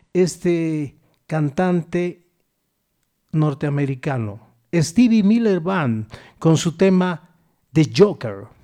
este cantante norteamericano, Stevie Miller Band, con su tema The Joker.